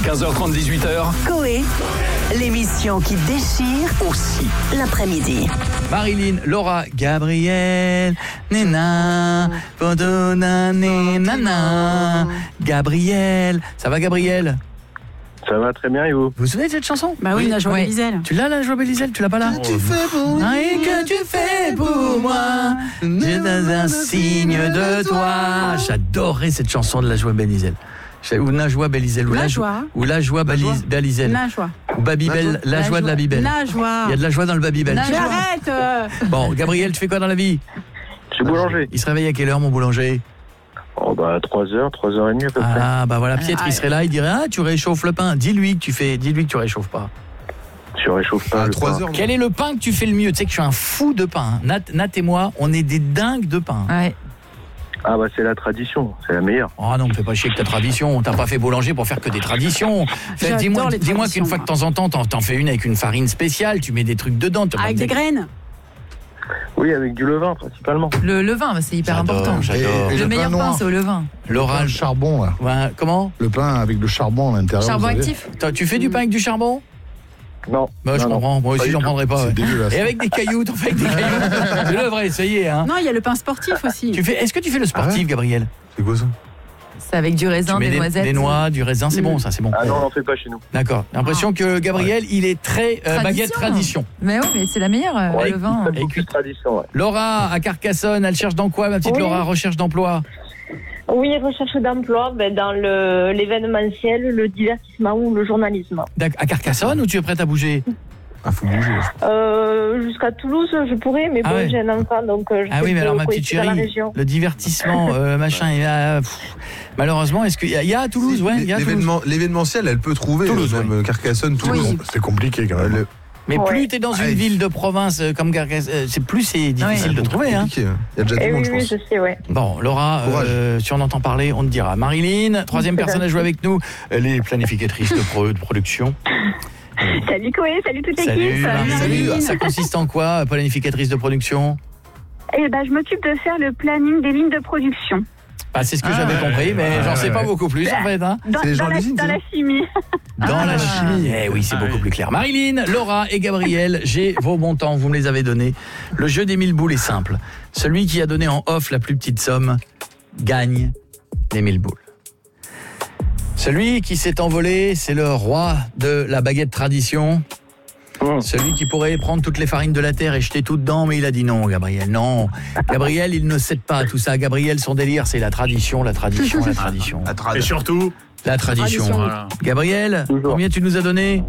15h30, 18h. Coé, l'émission qui déchire Aussi. l'après-midi. Marilyn, Laura, Gabriel, Nena, Podona, Nena, Gabriel. Ça va, Gabriel? Ça va très bien et vous? Vous vous souvenez de cette chanson? Bah oui, la joie Bélisel. Tu l'as, la joie Bélisel? Tu l'as pas là? Que tu fais pour moi. Et que tu fais pour moi, j'ai un signe de toi. J'adorais cette chanson de la joie Bélisel. Ou la joie Bélisel. Ou La joie. Ou la joie Bélisel. La joie. Ou Babybel, la joie de la Bibel. La joie. Il y a de la joie dans le Babybel. Mais arrête Bon, Gabriel, tu fais quoi dans la vie? Je suis boulanger. Il se réveille à quelle heure, mon boulanger? Oh bah 3h, 3h30 à peu près. Ah bah voilà, Pietre il serait là, il dirait ah tu réchauffes le pain. Dis-lui que tu réchauffes pas. Je réchauffe pas. À le 3h. Quel est le pain que tu fais le mieux? Tu sais que je suis un fou de pain. Nat et moi, on est des dingues de pain. Ouais. Ah bah c'est la tradition, c'est la meilleure. Oh non, me fais pas chier avec ta tradition. T'as pas fait boulanger pour faire que des traditions. J'adore Dis-moi les qu'une traditions, fois de temps en temps, t'en fais une avec une farine spéciale, tu mets des trucs dedans. Avec des graines. Oui, avec du levain principalement. Le levain, c'est hyper important. J'adore. Et Le le meilleur pain pain, noir. c'est au levain. Le L'orange. charbon, là. Ouais, comment? Le pain avec le charbon à l'intérieur. Charbon vous savez. actif. Tu fais du pain avec du charbon? Non. Bah je non, comprends, moi aussi Pas j'en du tout. prendrais pas. C'est Ouais. dégueulasse. Et avec des cailloux, t'en fais avec des cailloux. Je devrais essayer hein. Non, il y a le pain sportif aussi. Est-ce que tu fais le sportif, Ah ouais Gabriel? C'est quoi ça? C'est avec du raisin, Tu mets des noisettes. des noix, du raisin, c'est bon ça, c'est bon. Ah non, on n'en fait pas chez nous. D'accord. J'ai l'impression que Gabriel, il est très baguette tradition. Mais oui, mais c'est la meilleure, Ouais, le vin. beaucoup plus tradition, ouais. Laura, à Carcassonne, elle cherche dans quoi, ma petite Oui. Laura? Recherche d'emploi. Oui, recherche d'emploi dans l'événementiel, le divertissement ou le journalisme. À Carcassonne ou tu es prête à bouger? Ah, faut bouger. Jusqu'à Toulouse, je pourrais, mais Ah bon, ouais. j'ai un enfant, donc je Ah sais oui, mais que alors ma quoi, petite c'est dans la chérie, région. le divertissement, machin, malheureusement, est-ce qu'il y a à Toulouse? Ouais, il y a à Toulouse. L'événementiel, elle peut trouver. Toulouse, même Carcassonne, Toulouse. Oui. C'est compliqué quand même. Mais Ouais. plus t'es dans une Ouais. ville de province comme Carcassonne, plus c'est difficile de trouver. Hein. Il y a déjà du Eh monde, oui, je oui, pense. je sais, ouais. Bon, Laura, Courage. si on entend parler, on te dira. Marilyn, troisième personne à jouer avec nous, elle est planificatrice de production. Salut Coé, salut toute l'équipe. Salut, Marilyn. Marilyn. Ça consiste en quoi, planificatrice de production? Eh ben, je m'occupe de faire le planning des lignes de production. Bah, c'est ce que j'avais compris, mais j'en sais pas beaucoup plus en fait. Hein. Dans, C'est les gens dans de la, l'usine, dans c'est la chimie. Dans la chimie. Eh oui, c'est beaucoup plus clair. Marilyn, Laura et Gabriel, j'ai vos montants, vous me les avez donnés. Le jeu des 1000 boules est simple. Celui qui a donné en off la plus petite somme gagne les 1000 boules. Celui qui s'est envolé, c'est le roi de la baguette tradition. Celui qui pourrait prendre toutes les farines de la terre et jeter tout dedans, mais il a dit non, Gabriel, non. Gabriel, il ne cède pas à tout ça. Gabriel, son délire, c'est la tradition, la tradition, la tradition. Et surtout, La tradition. voilà. Gabriel, Toujours. combien tu nous as donné?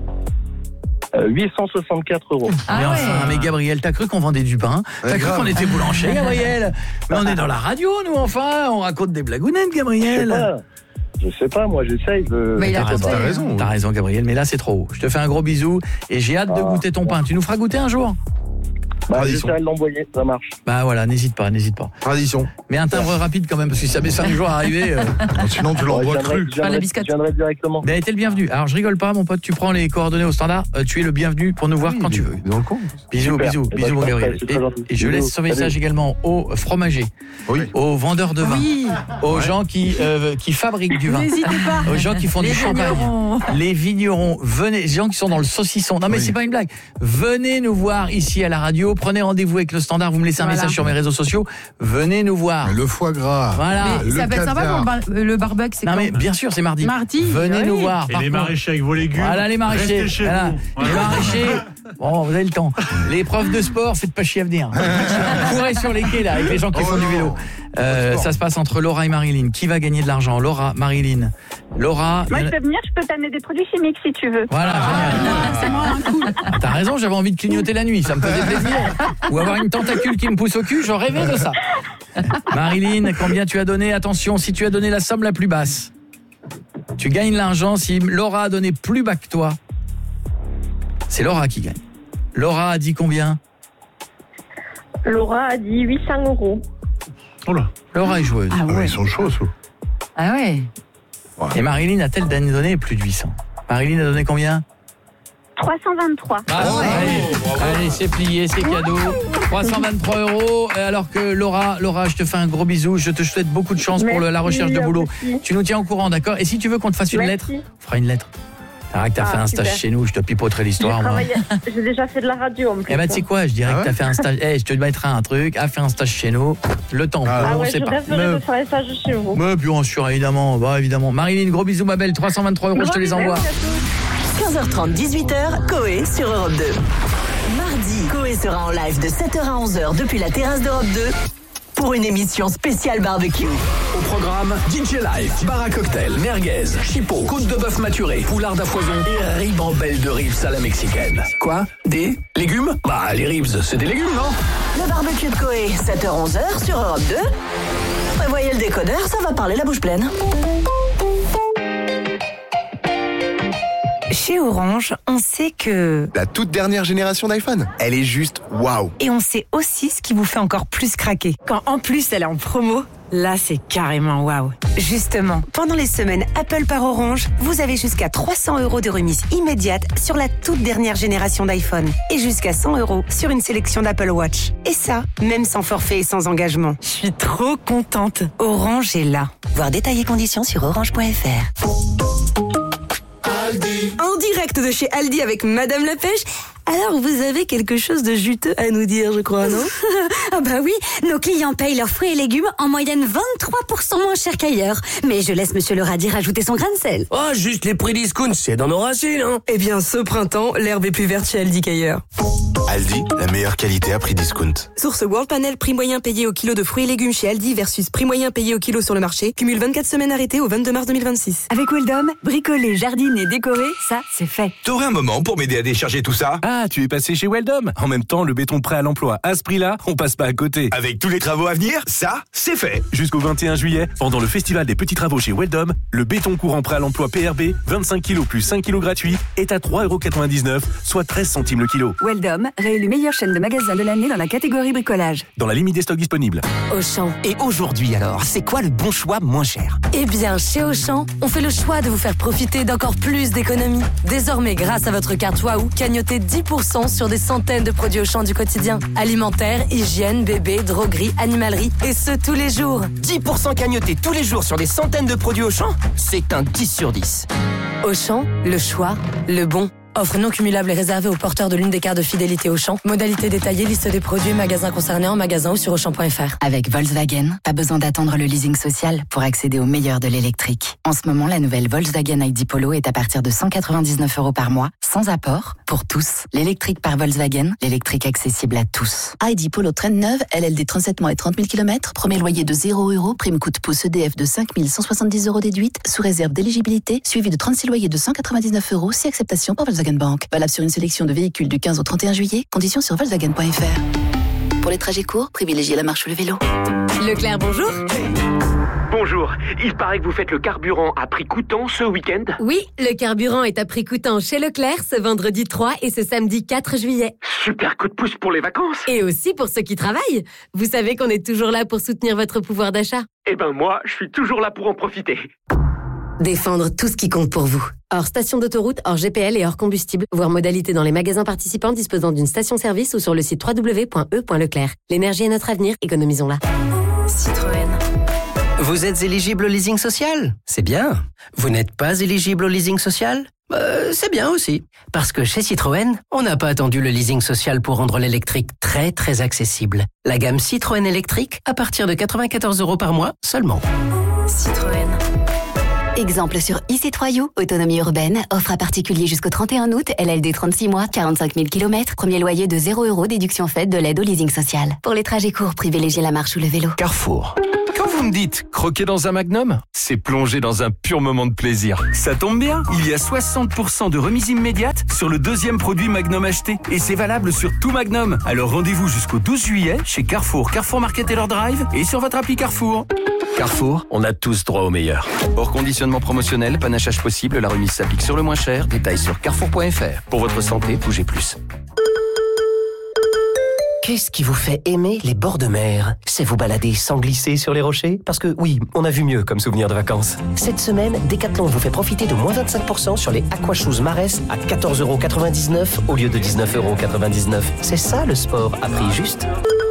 864 €. Ah Mais ouais. enfin, mais Gabriel, t'as cru qu'on vendait du pain? T'as Ouais, cru grave. qu'on était boulanger, Gabriel? Mais on est dans la radio, nous, enfin. On raconte des blagounettes, Gabriel. Je sais pas, moi j'essaye de... Mais il a T'as raison, tenté. t'as raison. T'as raison, Gabriel, mais là, c'est trop haut. Je te fais un gros bisou et j'ai hâte de goûter ton pain. Tu nous feras goûter un jour? Bah, Tradition. j'essaierai de l'envoyer, ça marche. Bah voilà, n'hésite pas, n'hésite pas. Tradition. Mais un timbre rapide quand même, parce que si ça met 5 jours à arriver. Sinon, tu Ouais, l'envoies je cru. la biscotte. viendrai directement. Ben, t'es le bienvenu. Alors, je rigole pas, mon pote, tu prends les coordonnées au standard. Tu es le bienvenu pour nous voir quand tu veux. Dans le con. Bisous, Super. bisous, Eh ben, bisous, mon je Gabriel. partage, c'est très gentil. Et je laisse Bisous. ce message Salut. également aux fromagers, Oui. aux vendeurs de vin, Oui, aux gens qui fabriquent du vin, n'hésitez pas. aux gens qui font Les du champagne, vignerons. les vignerons, venez, les gens qui sont dans le saucisson. Non mais Oui. c'est pas une blague. Venez nous voir ici à la radio, prenez rendez-vous avec le standard, vous me laissez un Voilà. message sur mes réseaux sociaux, venez nous voir. Le foie gras. Voilà. Mais le ça peut être sympa caviar. le barbecue, c'est Non quand mais bien sûr, c'est mardi. Mardi, Venez oui. nous voir. Et Par les contre- maraîchers avec vos légumes. Voilà les maraîchers. Restez chez Voilà. vous. Les Voilà. maraîchers. Bon, vous avez le temps. Les profs de sport, faites pas chier à venir. Courez sur les quais là avec les gens qui Oh font du non. vélo. Ça se passe entre Laura et Marilyn. Qui va gagner de l'argent? Laura, Marilyn. Laura. Moi, je peux venir, je peux t'amener des produits chimiques si tu veux. Voilà, génial. C'est moi un coup. Ah, t'as raison, j'avais envie de clignoter la nuit, ça me faisait plaisir. Ou avoir une tentacule qui me pousse au cul, j'en rêvais de ça. Marilyn, combien tu as donné? Attention, si tu as donné la somme la plus basse, tu gagnes l'argent. Si Laura a donné plus bas que toi, c'est Laura qui gagne. Laura a dit combien? Laura a dit 800 €. Oh là. Laura est joueuse. Ah Ah, mais ouais. ils sont chauds, ça. Ah ouais. Et Marilyn a-t-elle donné plus de 800? Marilyn a donné combien? 323. Allez, c'est plié, c'est cadeau. 323 €. Alors que Laura, je te fais un gros bisou. Je te souhaite beaucoup de chance pour la recherche de boulot. Merci. Tu nous tiens au courant, d'accord? Et si tu veux qu'on te fasse une lettre, on fera une lettre. T'as fait un stage super. chez nous, je te pipoterai l'histoire. J'ai déjà fait de la radio en plus. Eh ben tu sais quoi, je dirais que t'as fait un stage. Je te mettrai un truc, a fait un stage chez nous. Le temps je rêverais de faire un stage chez vous. Mais bien sûr, évidemment. Marilyn, gros bisous ma belle, 323 €, je te les envoie. 15h30, 18h, Coé sur Europe 2. Mardi, Coé sera en live de 7h à 11h depuis la terrasse d'Europe 2 pour une émission spéciale barbecue. Au programme, DJ Live, bar à cocktail, merguez, chipot, côte de bœuf maturée, poulard à foison et ribambelle de ribs à la mexicaine. Quoi? Des légumes? Bah, les ribs, c'est des légumes, non? Le barbecue de Coé, 7h, 11h sur Europe 2. Prévoyez le décodeur, ça va parler la bouche pleine. Chez Orange, on sait que... La toute dernière génération d'iPhone, elle est juste waouh. Et on sait aussi ce qui vous fait encore plus craquer. Quand en plus elle est en promo, là c'est carrément waouh. Justement, pendant les semaines Apple par Orange, vous avez jusqu'à 300 € de remise immédiate sur la toute dernière génération d'iPhone. Et jusqu'à 100 € sur une sélection d'Apple Watch. Et ça, même sans forfait et sans engagement. Je suis trop contente. Orange est là. Voir détails et conditions sur orange.fr. En direct de chez Aldi avec Madame la Pêche. Alors, vous avez quelque chose de juteux à nous dire, je crois, non? Ah bah oui, nos clients payent leurs fruits et légumes en moyenne 23% moins cher qu'ailleurs. Mais je laisse Monsieur le radis rajouter son grain de sel. Oh, juste les prix discount, c'est dans nos racines, hein. Eh bien, ce printemps, l'herbe est plus verte chez Aldi qu'ailleurs. Aldi, la meilleure qualité à prix discount. Source World Panel, prix moyen payé au kilo de fruits et légumes chez Aldi versus prix moyen payé au kilo sur le marché. Cumule 24 semaines arrêtées au 22 mars 2026. Avec Weldom, bricoler, jardiner, décorer, ça, c'est fait. T'aurais un moment pour m'aider à décharger tout ça? Ah, tu es passé chez Weldom. En même temps, le béton prêt à l'emploi, à ce prix-là, on passe pas à côté. Avec tous les travaux à venir, ça, c'est fait. Jusqu'au 21 juillet, pendant le festival des petits travaux chez Weldom, le béton courant prêt à l'emploi PRB, 25 kg plus 5 kg gratuits, est à 3,99 €, soit 13 centimes le kilo. Weldom, réélu meilleure chaîne de magasins de l'année dans la catégorie bricolage. Dans la limite des stocks disponibles. Auchan. Et aujourd'hui alors, c'est quoi le bon choix moins cher? Eh bien, chez Auchan, on fait le choix de vous faire profiter d'encore plus d'économies. Désormais, grâce à votre carte Waouh, cagnotez 10% sur des centaines de produits Auchan du quotidien. Alimentaire, hygiène, bébé, droguerie, animalerie, et ce tous les jours. 10% cagnotés tous les jours sur des centaines de produits Auchan? C'est un 10 sur 10. Auchan, le choix, le bon. Offre non cumulable et réservée aux porteurs de l'une des cartes de fidélité Auchan. Modalité détaillée, liste des produits, magasins concernés en magasin ou sur Auchan.fr. Avec Volkswagen, pas besoin d'attendre le leasing social pour accéder au meilleur de l'électrique. En ce moment, la nouvelle Volkswagen ID Polo est à partir de 199 € par mois, sans apport, pour tous. L'électrique par Volkswagen, l'électrique accessible à tous. ID Polo traîne neuve, LLD 37 mois et 30 000 km, premier loyer de 0 €, prime coup de pouce EDF de 5 170 € déduite, sous réserve d'éligibilité, suivi de 36 loyers de 199 €, si acceptation par Volkswagen Bank. Valable sur une sélection de véhicules du 15 au 31 juillet. Conditions sur Volkswagen.fr. Pour les trajets courts, privilégiez la marche ou le vélo. Leclerc, bonjour. Bonjour, il paraît que vous faites le carburant à prix coûtant ce week-end? Oui, le carburant est à prix coûtant chez Leclerc ce vendredi 3 et ce samedi 4 juillet. Super coup de pouce pour les vacances. Et aussi pour ceux qui travaillent. Vous savez qu'on est toujours là pour soutenir votre pouvoir d'achat. Eh ben moi, je suis toujours là pour en profiter. Défendre tout ce qui compte pour vous. Hors station d'autoroute, hors GPL et hors combustible. Voir modalité dans les magasins participants disposant d'une station-service ou sur le site www.e.leclerc. L'énergie est notre avenir, économisons-la. Citroën. Vous êtes éligible au leasing social? C'est bien. Vous n'êtes pas éligible au leasing social? C'est bien aussi. Parce que chez Citroën, on n'a pas attendu le leasing social pour rendre l'électrique très très accessible. La gamme Citroën électrique à partir de 94 € par mois seulement. Citroën. Exemple sur e-C3 U, autonomie urbaine, offre à particulier jusqu'au 31 août, LLD 36 mois, 45 000 km, premier loyer de 0 €, déduction faite de l'aide au leasing social. Pour les trajets courts, privilégiez la marche ou le vélo. Carrefour. Quand vous me dites croquer dans un Magnum, c'est plonger dans un pur moment de plaisir. Ça tombe bien, il y a 60% de remise immédiate sur le deuxième produit Magnum acheté. Et c'est valable sur tout Magnum. Alors rendez-vous jusqu'au 12 juillet chez Carrefour, Carrefour Market et leur drive et sur votre appli Carrefour. Carrefour, on a tous droit au meilleur. Hors conditionnement promotionnel, panachage possible, la remise s'applique sur le moins cher. Détails sur carrefour.fr. Pour votre santé, bougez plus. Qu'est-ce qui vous fait aimer les bords de mer? C'est vous balader sans glisser sur les rochers? Parce que oui, on a vu mieux comme souvenir de vacances. Cette semaine, Decathlon vous fait profiter de moins 25% sur les Aquashoes Marès à 14,99€ au lieu de 19,99€. C'est ça le sport à prix juste.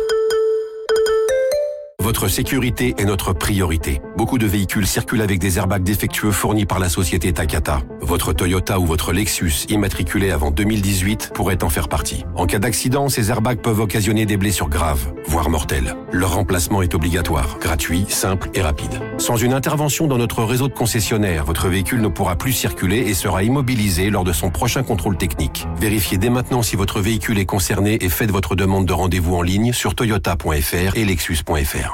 Votre sécurité est notre priorité. Beaucoup de véhicules circulent avec des airbags défectueux fournis par la société Takata. Votre Toyota ou votre Lexus, immatriculé avant 2018, pourrait en faire partie. En cas d'accident, ces airbags peuvent occasionner des blessures graves, voire mortelles. Leur remplacement est obligatoire, gratuit, simple et rapide. Sans une intervention dans notre réseau de concessionnaires, votre véhicule ne pourra plus circuler et sera immobilisé lors de son prochain contrôle technique. Vérifiez dès maintenant si votre véhicule est concerné et faites votre demande de rendez-vous en ligne sur toyota.fr et lexus.fr.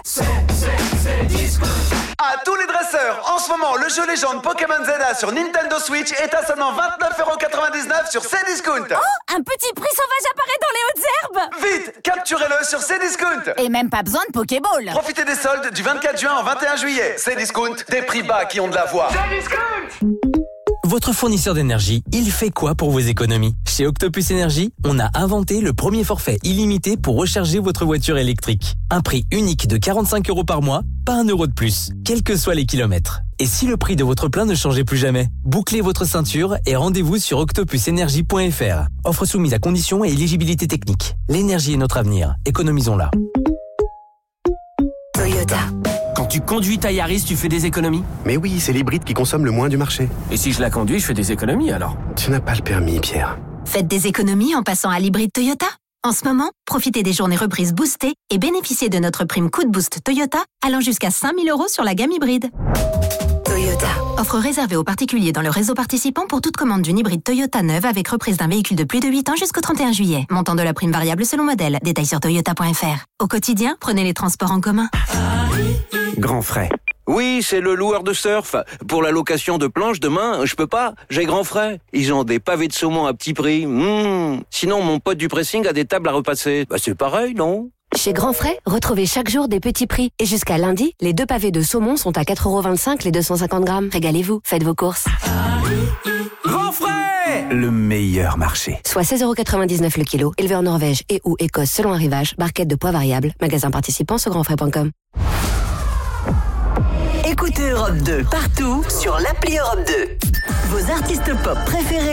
À tous les dresseurs, en ce moment, le jeu légende Pokémon Zelda sur Nintendo Switch est à seulement 29,99€ sur Cdiscount. Oh, un petit prix sauvage apparaît dans les hautes herbes. Vite, capturez-le sur Cdiscount. Et même pas besoin de Pokéball. Profitez des soldes du 24 juin au 21 juillet. Cdiscount, des prix bas qui ont de la voix. Cdiscount. Votre fournisseur d'énergie, il fait quoi pour vos économies? Chez Octopus Énergie, on a inventé le premier forfait illimité pour recharger votre voiture électrique. Un prix unique de 45€ par mois, pas 1 euro de plus, quels que soient les kilomètres. Et si le prix de votre plein ne changeait plus jamais? Bouclez votre ceinture et rendez-vous sur octopusenergie.fr. Offre soumise à conditions et éligibilité technique. L'énergie est notre avenir, économisons-la. Toyota. Quand tu conduis ta Yaris, tu fais des économies? Mais oui, c'est l'hybride qui consomme le moins du marché. Et si je la conduis, je fais des économies alors? Tu n'as pas le permis, Pierre. Faites des économies en passant à l'hybride Toyota. En ce moment, profitez des journées reprises boostées et bénéficiez de notre prime coup de boost Toyota allant jusqu'à 5 000 € sur la gamme hybride. Toyota. Offre réservée aux particuliers dans le réseau participant pour toute commande d'une hybride Toyota neuve avec reprise d'un véhicule de plus de 8 ans jusqu'au 31 juillet. Montant de la prime variable selon modèle. Détails sur toyota.fr. Au quotidien, prenez les transports en commun. Grand frais. Oui, c'est le loueur de surf. Pour la location de planches, demain, je peux pas. J'ai grand frais. Ils ont des pavés de saumon à petit prix. Sinon, mon pote du pressing a des tables à repasser. Bah, c'est pareil, non? Chez Grand Frais, retrouvez chaque jour des petits prix. Et jusqu'à lundi, les 2 pavés de saumon sont à 4,25€ les 250 grammes. Régalez-vous, faites vos courses. Grand Frais, le meilleur marché. Soit 16,99€ le kilo, élevé en Norvège et ou Écosse selon arrivage, barquette de poids variable, magasin participant sur grandfrais.com. Écoutez Europe 2 partout sur l'appli Europe 2. Vos artistes pop préférés